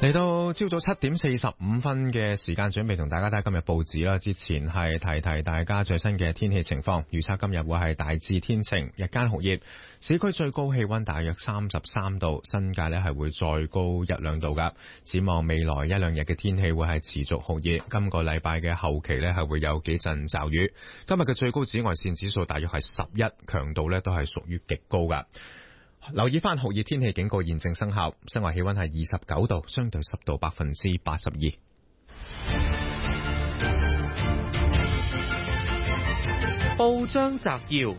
嚟到朝早7:45嘅時間，準備同大家睇今日報紙啦。之前係提大家最新嘅天氣情況，預測今日會係大致天晴，日間酷熱，市區最高氣溫大約33度，新界呢係會再高1、2度噶。展望未來1、2日嘅天氣會係持續酷熱，今個禮拜嘅後期呢係會有幾陣驟雨。今日嘅最高紫外線指數大約係11，強度呢都係屬於極高噶。留意翻酷熱天氣警告現正生效，室外氣溫係29度，相對濕度82%。 報章摘要：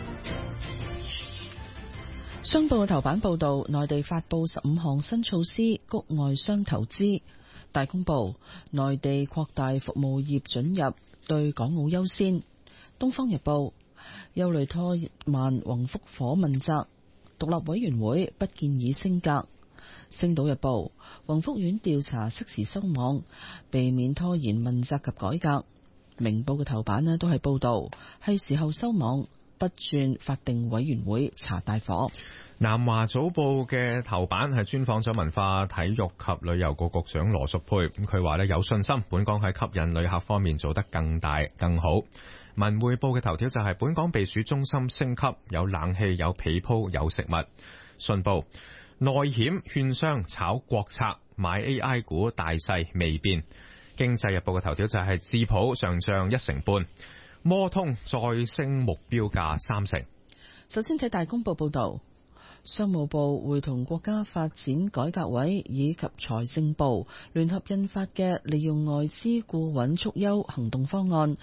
商報嘅頭版報道，內地發布15項新措施，谷外商投資。大公報：內地擴大服務業准入，對港澳優先。東方日報：憂慮拖慢宏福伙問責。獨立委員會不建議升格。星島日報：宏福院調查適時收網，避免拖延問責及改革。明報嘅頭版呢都係報道，係時候收網，不轉法定委員會查大火。 南華早報嘅頭版係專訪咗文化體育及旅遊局局長羅淑佩，咁佢話呢有信心本港喺吸引旅客方面做得更大更好。文匯報嘅頭條就係本港避暑中心升級，有冷氣、有被鋪、有食物。信報：內險券商炒國策，買 AI 股大勢未變。經濟日報嘅頭條就係智普上漲1.5%，摩通再升目標價3%。 首先睇大公報報道。商務部會同國家發展改革委以及財政部聯合印發嘅利用外資固穩促優行動方案，